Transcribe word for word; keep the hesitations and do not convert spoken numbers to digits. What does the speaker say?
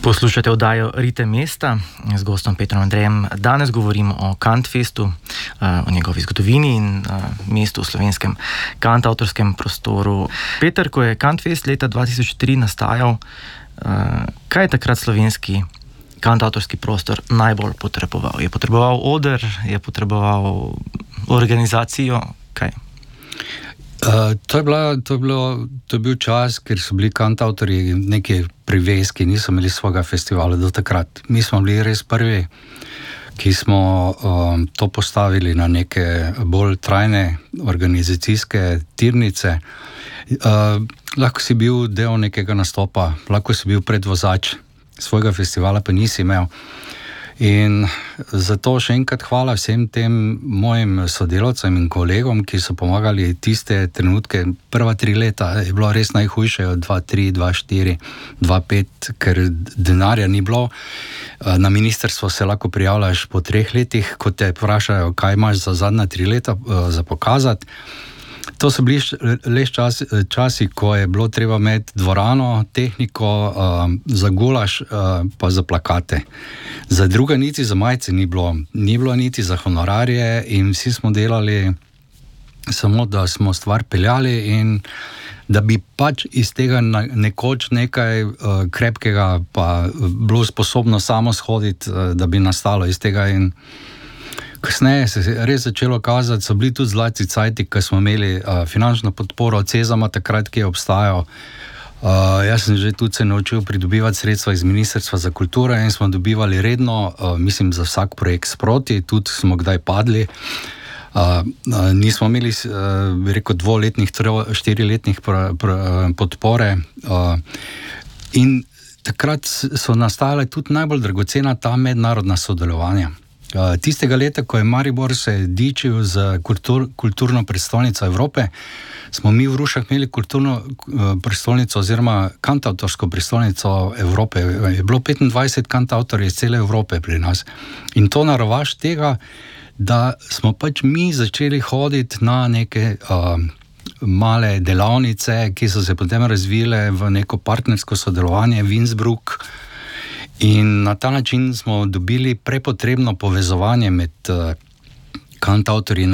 Poslušate oddajo Ritem mesta z gostom Petrom Andrejem. Danes govorim o Kantfestu, o njegovi zgodovini in mestu v slovenskem kantavtorskem prostoru. Peter, ko je Kantfest leta dva tisoč tri nastajal, kaj je takrat slovenski kantavtorski prostor najbolj potreboval? Je potreboval oder, je potreboval organizacijo, kaj? Uh, to, je bila, to, je bilo, to je bil čas, ker so bili kantavtorji neki privezki, niso imeli svojega festivala do takrat. Mi smo bili res prvi, ki smo um, to postavili na neke bolj trajne organizacijske tirnice. Uh, lahko si bil del nekega nastopa, lahko si bil predvozač, svojega festivala pa nisi imel. In zato še enkrat hvala vsem tem mojim sodelavcem in kolegom, ki so pomagali tiste trenutke. Prva tri leta je bilo res najhujše, od dva tri, dva štiri, dva pet, ker denarja ni bilo. Na ministrstvo se lahko prijavljaš po treh letih, ko te vprašajo, kaj imaš za zadnja tri leta za pokazati. To so bili le časi, časi, ko je bilo treba imeti dvorano, tehniko, uh, za gulaš, uh, pa za plakate. Za druga niti za majice ni bilo, ni bilo niti za honorarje in vsi smo delali samo, da smo stvar peljali in da bi pač iz tega nekoč nekaj uh, krepkega pa bilo sposobno samo shoditi, uh, da bi nastalo iz tega. In kasneje se je res začelo kazati, so bili tudi zlati cajti, ko smo imeli uh, finančno podporo od Cezama, takrat, ki je obstajal. Uh, jaz sem že tudi se naučil pridobivati sredstva iz Ministrstva za kulturo in smo dobivali redno, uh, mislim, za vsak projekt sproti, tudi smo kdaj padli. Uh, uh, nismo imeli, uh, bi rekel, dvoletnih, tro, štiriletnih pr, pr, podpore. Uh, in takrat so nastajale tudi najbolj dragocena ta mednarodna sodelovanja. Uh, tistega leta, ko je Maribor se dičil z kultur, kulturno prestolnico Evrope, smo mi v Rušah imeli kulturno uh, prestolnico oziroma kantavtorsko prestolnico Evrope. Je bilo petindvajset kantavtorjev iz cele Evrope pri nas. In to na rovaš tega, da smo pač mi začeli hoditi na neke uh, male delavnice, ki so se potem razvile v neko partnersko sodelovanje v Innsbruck. In na ta način smo dobili prepotrebno povezovanje med uh, kantavtorji